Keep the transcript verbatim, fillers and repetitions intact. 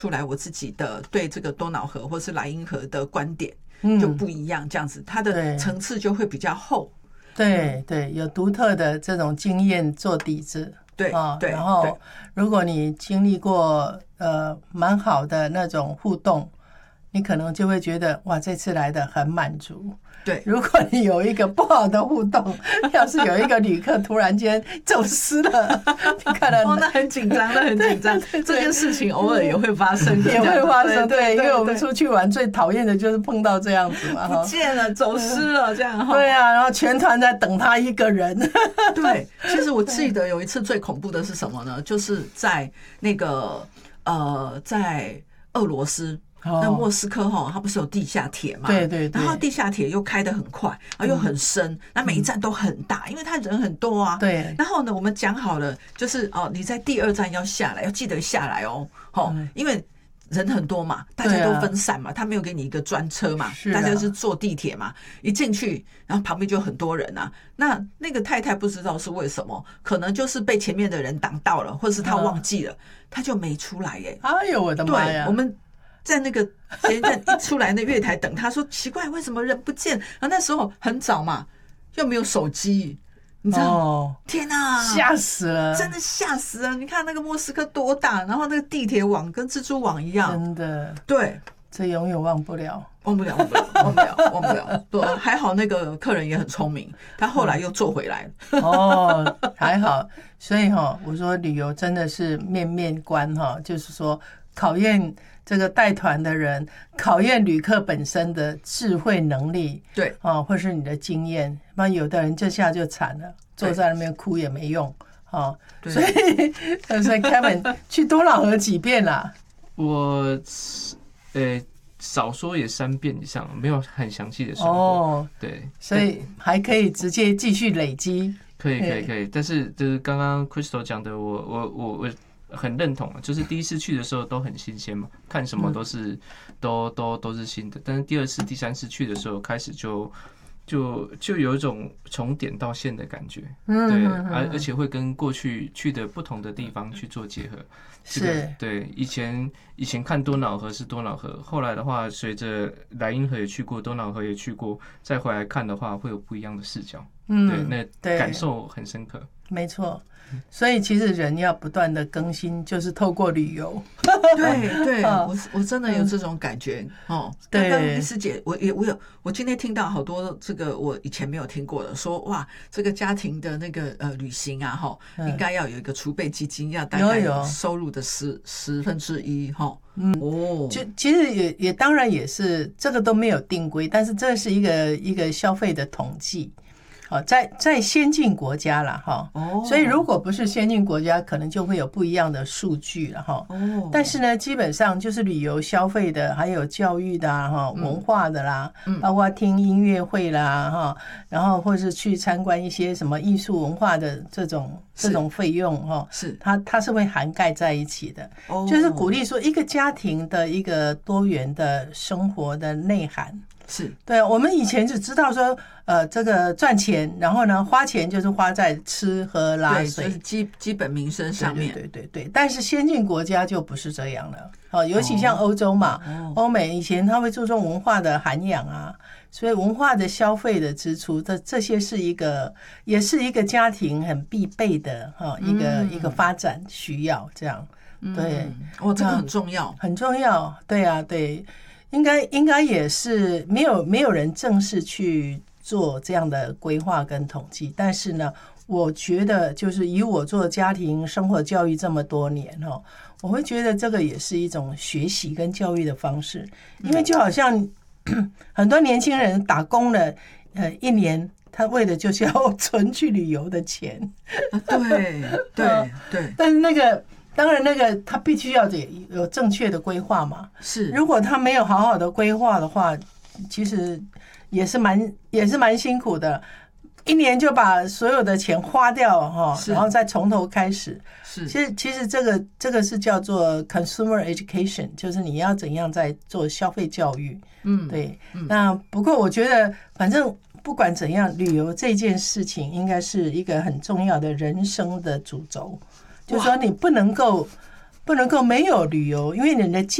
出来我自己的对这个多瑙河或是莱茵河的观点就不一样，这样子它的层次就会比较厚。 对对，有独特的这种经验做底子。 对啊，对。 然后如果你经历过呃蛮好的那种互动，你可能就会觉得哇，这次来的很满足。 对， 如果你有一个不好的互动，要是有一个旅客突然间走失了，你可能哦，那很紧张，那很紧张。这件事情偶尔也会发生的， 也会发生。对，因为我们出去玩最讨厌的就是碰到这样子嘛， 不见了，走失了这样。 对啊，然后全团在等他一个人。 对，其实我记得有一次最恐怖的是什么呢？就是在那个呃，在俄罗斯。那莫斯科哈，它不是有地下铁嘛？ 对对对。 然后地下铁又开得很快，然后又很深，那、嗯、每一站都很大，因为它人很多啊。 对。 然后呢，我们讲好了，就是哦，你在第二站要下来，要记得下来哦，哦，嗯、因为人很多嘛，大家都分散嘛，啊、他没有给你一个专车嘛， 是啊、 大家是坐地铁嘛，一进去，然后旁边就很多人啊。那那个太太不知道是为什么，可能就是被前面的人挡到了，或者是他忘记了，他、嗯、就没出来耶。 哎呦我的妈呀！ 我们。在那个前一站一出来那月台等他，说奇怪为什么人不见？然后那时候很早嘛，又没有手机，你知道？哦、天哪， 吓死了！ 真的吓死了！你看那个莫斯科多大，然后那个地铁网跟蜘蛛网一样， 真的。 对， 这永远忘不了， 忘不了，忘不了，忘不了，忘不了。对，还好那个客人也很聪明，他后来又坐回来了。 哦，还好。所以哈，我说旅游真的是面面观哈，就是说考验。这个带团的人考验旅客本身的智慧能力， 对啊，或是你的经验，那有的人这下就惨了，坐在那边哭也没用，啊，所以所以 Kevin 去多瑙河几遍啦？ 我呃少说也三遍以上，没有很详细的算过。哦，对， 所以还可以直接继续累积。 可以可以可以，但是就是刚刚 Crystal 讲的，我我我我。很认同，就是第一次去的时候都很新鲜嘛，看什么都是、嗯、都都都是新的。但是第二次、第三次去的时候，开始就就就有一种从点到线的感觉，嗯，对，而而且会跟过去去的不同的地方去做结合。这个、是，对，以前以前看多瑙河是多瑙河，后来的话，随着莱茵河也去过，多瑙河也去过，再回来看的话，会有不一样的视角。嗯，对，那感受很深刻。 没错。所以其实人要不断的更新，就是透过旅游。 对对，我我真的有这种感觉哦。刚刚丽丝姐，我也我有，我今天听到好多这个我以前没有听过的，说哇，这个家庭的那个呃旅行啊，哈，应该要有一个储备基金，要大概有收入的十十分之一哈。 嗯哦，就其实也也当然也是这个都没有定规，但是这是一个一个消费的统计。在在先进国家啦哈，所以如果不是先进国家，可能就会有不一样的数据了哈。但是呢，基本上就是旅游消费的，还有教育的哈，文化的啦，包括听音乐会啦哈，然后或是去参观一些什么艺术文化的这种这种费用哈，是它它是会涵盖在一起的，就是鼓励说一个家庭的一个多元的生活的内涵。是对，我们以前只知道说，呃，这个赚钱，然后呢，花钱就是花在吃喝拉睡，就是基基本民生上面。 对对 对, 对, 对，但是先进国家就不是这样了。哦，尤其像欧洲嘛，欧、哦、美以前他会注重文化的涵养啊，所以文化的消费的支出，这这些是一个，也是一个家庭很必备的哈、哦，一个、嗯、一个发展需要这样。对， 嗯、哦，这个很重要， 很重要。对啊，对。应该应该也是没有没有人正式去做这样的规划跟统计，但是呢，我觉得就是以我做家庭生活教育这么多年哈，我会觉得这个也是一种学习跟教育的方式，因为就好像很多年轻人打工了呃一年，他为的就是要存去旅游的钱， 对对对， 但是那个。当然，那个他必须要有正确的规划嘛。是，如果他没有好好的规划的话，其实也是蛮也是蛮辛苦的。一年就把所有的钱花掉哈，然后再从头开始。是，其实其实这个这个是叫做 consumer education， 就是你要怎样在做消费教育。嗯，对。嗯、那不过我觉得，反正不管怎样，旅游这件事情应该是一个很重要的人生的主轴。就是说你不能够不不能够没有旅游，因为你的